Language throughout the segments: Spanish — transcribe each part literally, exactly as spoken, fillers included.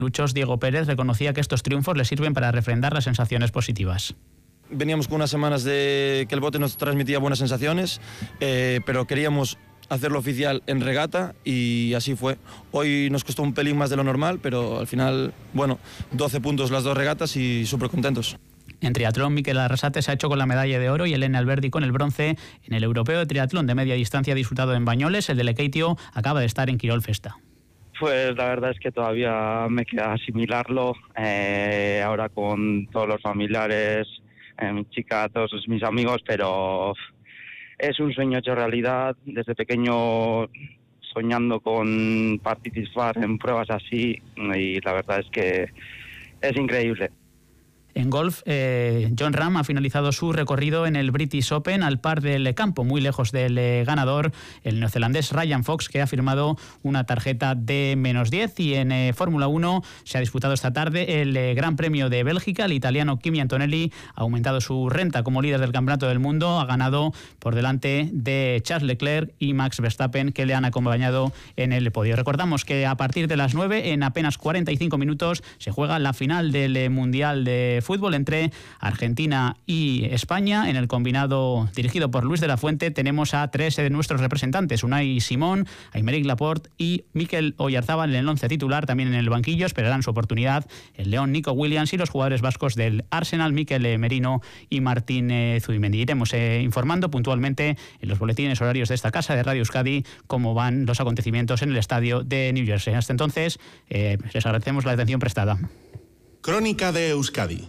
Luchos Diego Pérez reconocía que estos triunfos le sirven para refrendar las sensaciones positivas. Veníamos con unas semanas de que el bote nos transmitía buenas sensaciones, eh, pero queríamos hacerlo oficial en regata y así fue. Hoy nos costó un pelín más de lo normal, pero al final, bueno, doce puntos las dos regatas y súper contentos. En triatlón, Mikel Arrasate se ha hecho con la medalla de oro y Elena Alberdi con el bronce en el europeo de triatlón de media distancia disputado en Bañoles. El de Lekeitio acaba de estar en Quirol Festa. Pues la verdad es que todavía me queda asimilarlo, eh, ahora con todos los familiares, eh, mi chica, todos mis amigos, pero es un sueño hecho realidad. Desde pequeño soñando con participar en pruebas así y la verdad es que es increíble. En golf, eh, Jon Rahm ha finalizado su recorrido en el British Open al par del campo, muy lejos del eh, ganador, el neozelandés Ryan Fox, que ha firmado una tarjeta de menos diez. Y en eh, Fórmula uno se ha disputado esta tarde el eh, Gran Premio de Bélgica. El italiano Kimi Antonelli ha aumentado su renta como líder del Campeonato del Mundo. Ha ganado por delante de Charles Leclerc y Max Verstappen, que le han acompañado en el podio. Recordamos que a partir de las nueve, en apenas cuarenta y cinco minutos, se juega la final del eh, Mundial de Fútbol entre Argentina y España. En el combinado dirigido por Luis de la Fuente tenemos a tres de nuestros representantes: Unai Simón, Aymeric Laporte y Mikel Oyarzábal en el once titular. También en el banquillo esperarán su oportunidad el león Nico Williams y los jugadores vascos del Arsenal, Mikel Merino y Martín Zubimendi. Iremos eh, informando puntualmente en los boletines horarios de esta casa de Radio Euskadi cómo van los acontecimientos en el estadio de New Jersey. Hasta entonces, eh, les agradecemos la atención prestada. Crónica de Euskadi.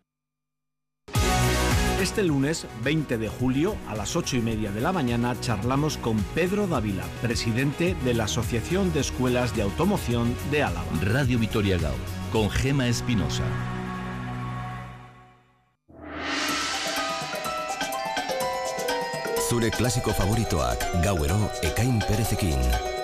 Este lunes veinte de julio a las ocho y media de la mañana charlamos con Pedro Dávila, presidente de la Asociación de Escuelas de Automoción de Álava. Radio Vitoria Gaur, con Gema Espinosa. Zure klasiko favoritoak gauero Ekain Perezekin.